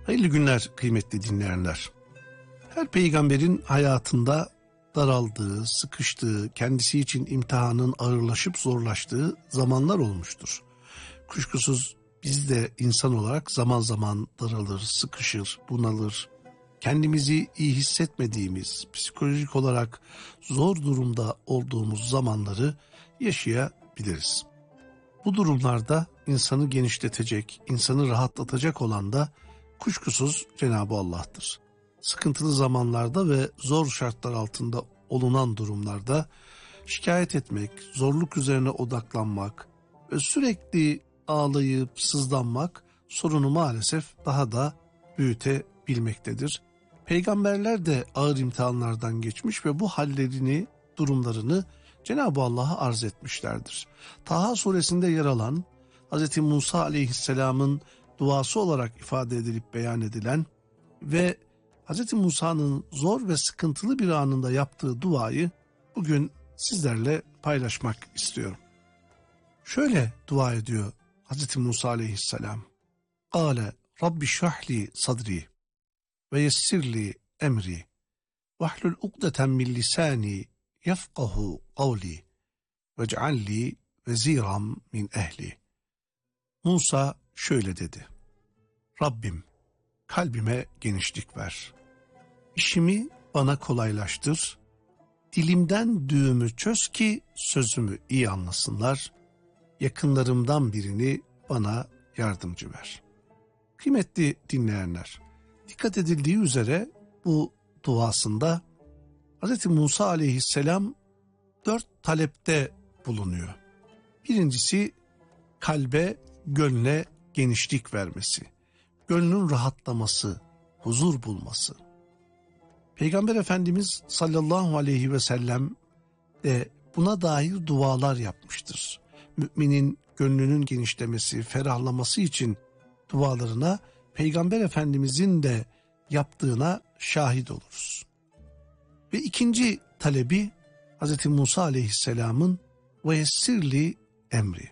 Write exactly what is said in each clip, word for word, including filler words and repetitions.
Hayırlı günler kıymetli dinleyenler. Her peygamberin hayatında daraldığı, sıkıştığı, kendisi için imtihanın ağırlaşıp zorlaştığı zamanlar olmuştur. Kuşkusuz biz de insan olarak zaman zaman daralır, sıkışır, bunalır. Kendimizi iyi hissetmediğimiz, psikolojik olarak zor durumda olduğumuz zamanları yaşayabiliriz. Bu durumlarda insanı genişletecek, insanı rahatlatacak olan da kuşkusuz Cenab-ı Allah'tır. Sıkıntılı zamanlarda ve zor şartlar altında olunan durumlarda şikayet etmek, zorluk üzerine odaklanmak ve sürekli ağlayıp sızlanmak sorunu maalesef daha da büyütebilmektedir. Peygamberler de ağır imtihanlardan geçmiş ve bu hallerini, durumlarını Cenab-ı Allah'a arz etmişlerdir. Taha suresinde yer alan Hz. Musa aleyhisselamın duası olarak ifade edilip beyan edilen ve Hz. Musa'nın zor ve sıkıntılı bir anında yaptığı duayı bugün sizlerle paylaşmak istiyorum. Şöyle dua ediyor Hz. Musa aleyhisselam. Kâle Rabbi şrahli sadri ve yessirli emri vahlul ukdeten min lisani yefkahu kavli vec'alli veziram min ehli. Musa şöyle dedi. Rabbim kalbime genişlik ver. İşimi bana kolaylaştır. Dilimden düğümü çöz ki sözümü iyi anlasınlar. Yakınlarımdan birini bana yardımcı ver. Kıymetli dinleyenler, dikkat edildiği üzere bu duasında Hz. Musa aleyhisselam dört talepte bulunuyor. Birincisi kalbe, gönle genişlik vermesi, gönlün rahatlaması, huzur bulması. Peygamber Efendimiz sallallahu aleyhi ve sellem de buna dair dualar yapmıştır. Müminin gönlünün genişlemesi, ferahlaması için dualarına Peygamber Efendimizin de yaptığına şahit oluruz. Ve ikinci talebi Hz. Musa aleyhisselamın ve yessirli emri.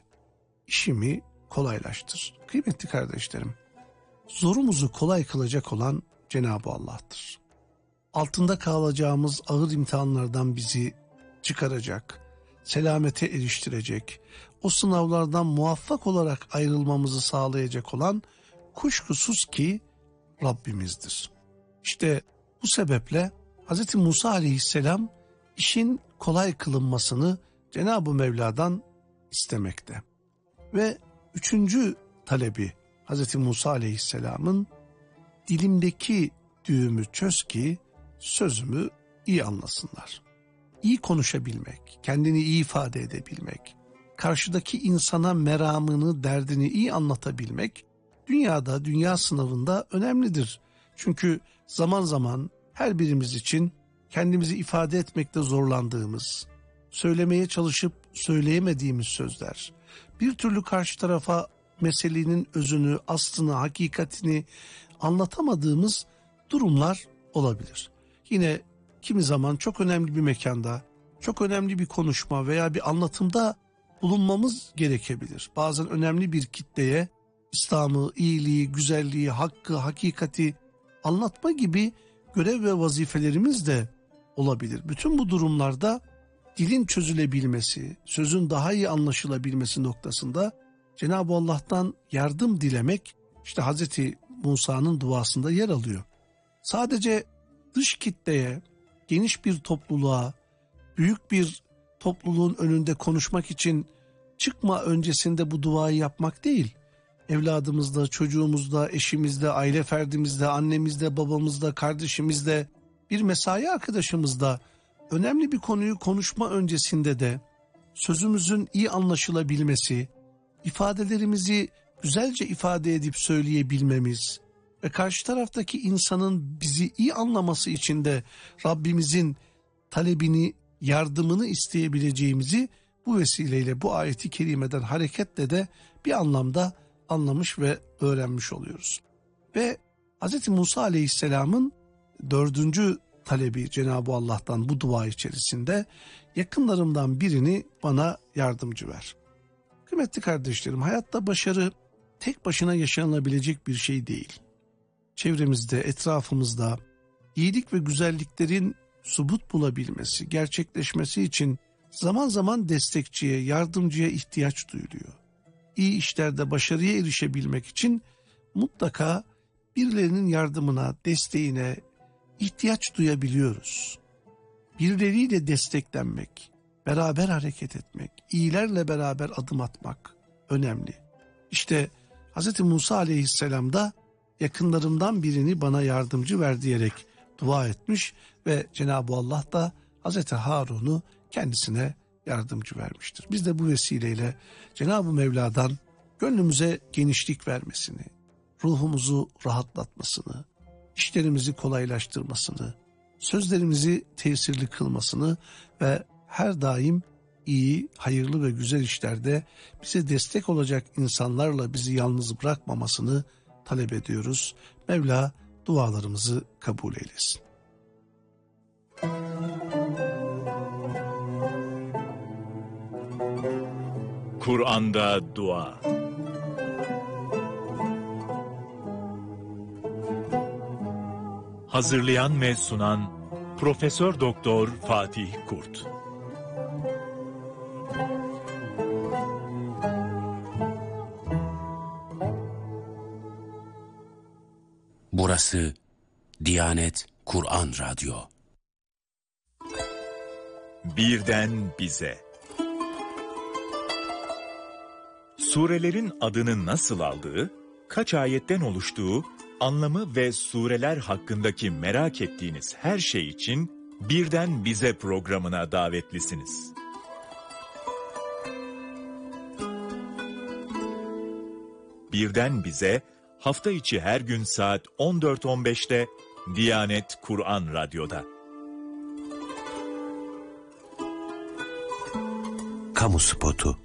İşimi kolaylaştır. Kıymetli kardeşlerim, zorumuzu kolay kılacak olan Cenab-ı Allah'tır. Altında kalacağımız ağır imtihanlardan bizi çıkaracak, selamete eriştirecek, o sınavlardan muvaffak olarak ayrılmamızı sağlayacak olan kuşkusuz ki Rabbimizdir. İşte bu sebeple Hz. Musa aleyhisselam işin kolay kılınmasını Cenab-ı Mevla'dan istemekte. Ve üçüncü talebi Hz. Musa aleyhisselamın dilimdeki düğümü çöz ki sözümü iyi anlasınlar. İyi konuşabilmek, kendini iyi ifade edebilmek, karşıdaki insana meramını, derdini iyi anlatabilmek dünyada, dünya sınavında önemlidir. Çünkü zaman zaman her birimiz için kendimizi ifade etmekte zorlandığımız, söylemeye çalışıp söyleyemediğimiz sözler, bir türlü karşı tarafa meselenin özünü, aslını, hakikatini anlatamadığımız durumlar olabilir. Yine kimi zaman çok önemli bir mekanda, çok önemli bir konuşma veya bir anlatımda bulunmamız gerekebilir. Bazen önemli bir kitleye İslam'ı, iyiliği, güzelliği, hakkı, hakikati anlatma gibi görev ve vazifelerimiz de olabilir. Bütün bu durumlarda dilin çözülebilmesi, sözün daha iyi anlaşılabilmesi noktasında Cenab-ı Allah'tan yardım dilemek işte Hazreti Musa'nın duasında yer alıyor. Sadece dış kitleye, geniş bir topluluğa, büyük bir topluluğun önünde konuşmak için çıkma öncesinde bu duayı yapmak değil. Evladımızda, çocuğumuzda, eşimizde, aile ferdimizde, annemizde, babamızda, kardeşimizde, bir mesai arkadaşımızda önemli bir konuyu konuşma öncesinde de sözümüzün iyi anlaşılabilmesi, ifadelerimizi güzelce ifade edip söyleyebilmemiz ve karşı taraftaki insanın bizi iyi anlaması için de Rabbimizin talebini, yardımını isteyebileceğimizi bu vesileyle bu ayeti kerimeden hareketle de bir anlamda anlamış ve öğrenmiş oluyoruz. Ve Hz. Musa aleyhisselamın dördüncü talebi Cenab-ı Allah'tan bu dua içerisinde yakınlarımdan birini bana yardımcı ver. Kıymetli kardeşlerim, hayatta başarı tek başına yaşanabilecek bir şey değil. çevremizde, etrafımızda iyilik ve güzelliklerin subut bulabilmesi, gerçekleşmesi için zaman zaman destekçiye, yardımcıya ihtiyaç duyuluyor. İyi işlerde başarıya erişebilmek için mutlaka birilerinin yardımına, desteğine ihtiyaç duyabiliyoruz. Birileriyle desteklenmek, beraber hareket etmek, iyilerle beraber adım atmak önemli. İşte Hz. Musa aleyhisselam da yakınlarımdan birini bana yardımcı ver diyerek dua etmiş ve Cenab-ı Allah da Hz. Harun'u kendisine yardımcı vermiştir. Biz de bu vesileyle Cenab-ı Mevla'dan gönlümüze genişlik vermesini, ruhumuzu rahatlatmasını, işlerimizi kolaylaştırmasını, sözlerimizi tesirli kılmasını ve her daim iyi, hayırlı ve güzel işlerde bize destek olacak insanlarla bizi yalnız bırakmamasını talep ediyoruz. Mevla dualarımızı kabul eylesin. Kur'an'da dua. Hazırlayan ve sunan Profesör Doktor Fatih Kurt. Burası Diyanet Kur'an Radyo. Birden bize. Surelerin adını nasıl aldığı, kaç ayetten oluştuğu, anlamı ve sureler hakkındaki merak ettiğiniz her şey için Birden Bize programına davetlisiniz. Birden Bize, hafta içi her gün saat on dört on beşte Diyanet Kur'an Radyo'da. Kamu spotu.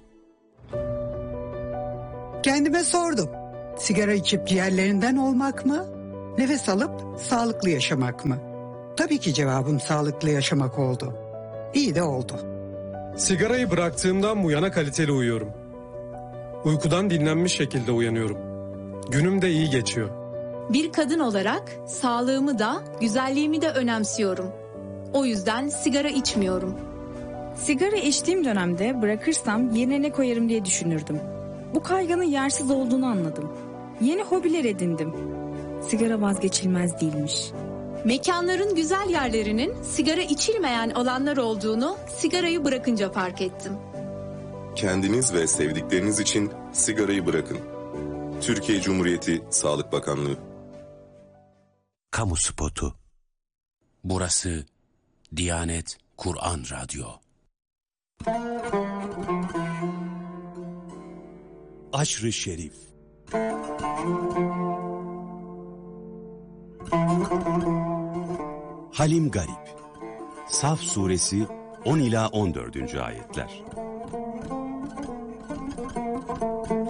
Kendime sordum. Sigara içip diğerlerinden olmak mı? Nefes alıp sağlıklı yaşamak mı? Tabii ki cevabım sağlıklı yaşamak oldu. İyi de oldu. Sigarayı bıraktığımdan bu yana kaliteli uyuyorum. Uykudan dinlenmiş şekilde uyanıyorum. Günüm de iyi geçiyor. Bir kadın olarak sağlığımı da güzelliğimi de önemsiyorum. O yüzden sigara içmiyorum. Sigara içtiğim dönemde bırakırsam yerine ne koyarım diye düşünürdüm. Bu kaygının yersiz olduğunu anladım. Yeni hobiler edindim. Sigara vazgeçilmez değilmiş. Mekanların güzel yerlerinin sigara içilmeyen alanlar olduğunu sigarayı bırakınca fark ettim. Kendiniz ve sevdikleriniz için sigarayı bırakın. Türkiye Cumhuriyeti Sağlık Bakanlığı. Kamu spotu. Burası Diyanet Kur'an Radyo. Aşr-ı Şerif. Halim Garip. Saf suresi on ila on dördüncü ayetler.